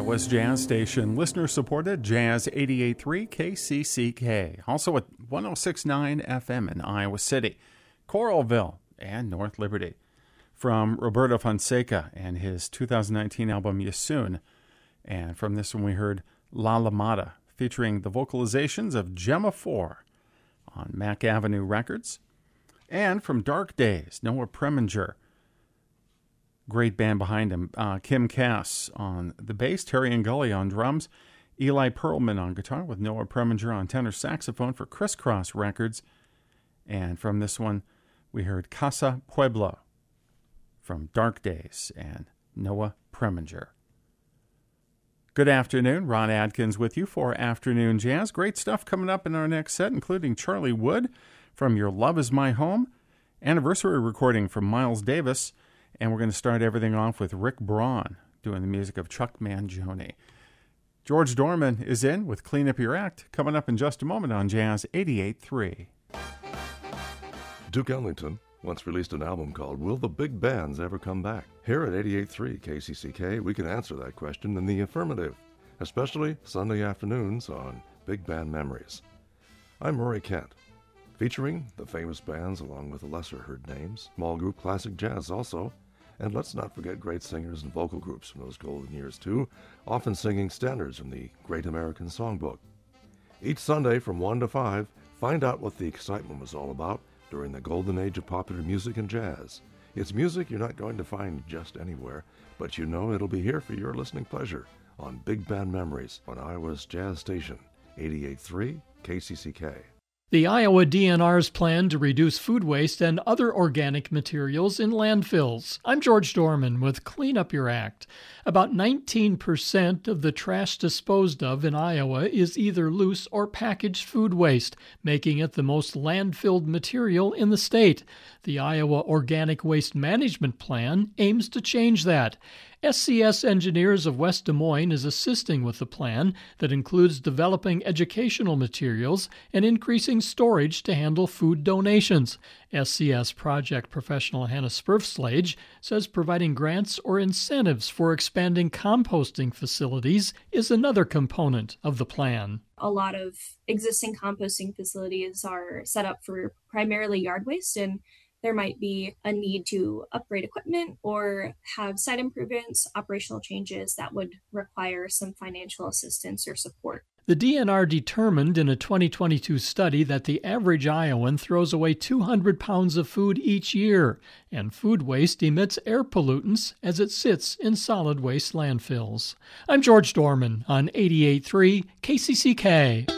Iowa's Jazz Station, listener-supported Jazz 88.3 KCCK, also at 106.9 FM in Iowa City, Coralville, and North Liberty. From Roberto Fonseca and his 2019 album Yasun. And from this one we heard La Lamada, featuring the vocalizations of Gemma 4 on Mack Avenue Records. And from Dark Days, Noah Preminger. Great band behind him. Kim Cass on the bass, Terry Ngully on drums, Eli Perlman on guitar with Noah Preminger on tenor saxophone for Crisscross Records. And from this one, we heard Casa Pueblo from Dark Days and Noah Preminger. Good afternoon. Ron Adkins with you for Afternoon Jazz. Great stuff coming up in our next set, including Charlie Wood from Your Love Is My Home, anniversary recording from Miles Davis, and we're going to start everything off with Rick Braun doing the music of Chuck Mangione. George Dorman is in with Clean Up Your Act, coming up in just a moment on Jazz 88.3. Duke Ellington once released an album called Will the Big Bands Ever Come Back? Here at 88.3 KCCK, we can answer that question in the affirmative, especially Sunday afternoons on Big Band Memories. I'm Murray Kent, featuring the famous bands along with the lesser-heard names, small group classic jazz also, and let's not forget great singers and vocal groups from those golden years too, often singing standards from the Great American Songbook. Each Sunday from 1 to 5, find out what the excitement was all about during the golden age of popular music and jazz. It's music you're not going to find just anywhere, but you know it'll be here for your listening pleasure on Big Band Memories on Iowa's Jazz Station, 88.3 KCCK. The Iowa DNR's plan to reduce food waste and other organic materials in landfills. I'm George Dorman with Clean Up Your Act. About 19% of the trash disposed of in Iowa is either loose or packaged food waste, making it the most landfilled material in the state. The Iowa Organic Waste Management Plan aims to change that. SCS Engineers of West Des Moines is assisting with the plan that includes developing educational materials and increasing storage to handle food donations. SCS project professional Hannah Spurfslage says providing grants or incentives for expanding composting facilities is another component of the plan. A lot of existing composting facilities are set up for primarily yard waste, and there might be a need to upgrade equipment or have site improvements, operational changes that would require some financial assistance or support. The DNR determined in a 2022 study that the average Iowan throws away 200 pounds of food each year, and food waste emits air pollutants as it sits in solid waste landfills. I'm George Dorman on 88.3 KCCK.